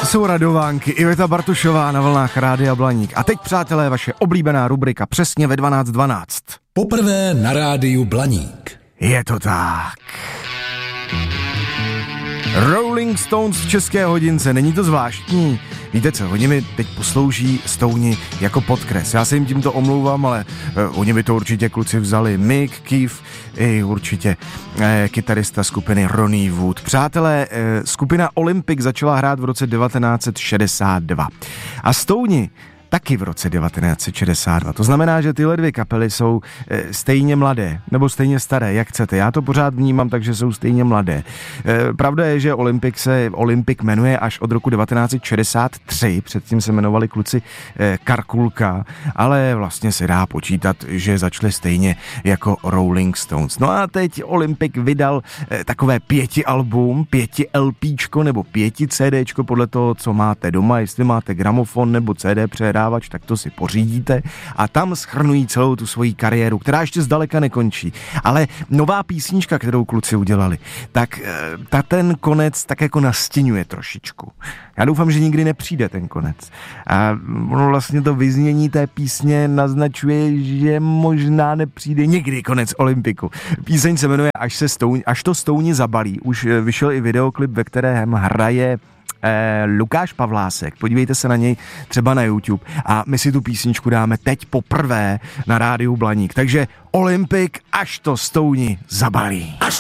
jsou radovánky, Iveta Bartošová na vlnách Rádia Blaník. A teď, přátelé, vaše oblíbená rubrika přesně ve 12:12. Poprvé na Rádiu Blaník. Je to tak. Rolling Stones v české hodince, není to zvláštní? Víte co, oni mi teď poslouží Stouni jako podkres. Já se jim tímto omlouvám, ale oni by to určitě kluci vzali. Mick, Keith i určitě kytarista skupiny Ronnie Wood. Přátelé, skupina Olympic začala hrát v roce 1962. A Stouni taky v roce 1962. To znamená, že tyhle dvě kapely jsou stejně mladé, nebo stejně staré, jak chcete. Já to pořád vnímám, takže jsou stejně mladé. Pravda je, že Olympic se Olympic jmenuje až od roku 1963, předtím se jmenovali kluci Karkulka, ale vlastně se dá počítat, že začali stejně jako Rolling Stones. No a teď Olympic vydal takové 5 album, 5 LPčko nebo 5 CDčko podle toho, co máte doma, jestli máte gramofon nebo CD přehrávač, tak to si pořídíte a tam shrnují celou tu svoji kariéru, která ještě zdaleka nekončí. Ale nová písnička, kterou kluci udělali, tak ta ten konec tak jako nastěňuje trošičku. Já doufám, že nikdy nepřijde ten konec. A ono vlastně to vyznění té písně naznačuje, že možná nepřijde nikdy konec Olympiku. Píseň se jmenuje Až to Stouni zabalí. Už vyšel i videoklip, ve kterém hraje Lukáš Pavlásek, podívejte se na něj třeba na YouTube a my si tu písničku dáme teď poprvé na Rádiu Blaník, takže Olympic, až to Stouni zabalí.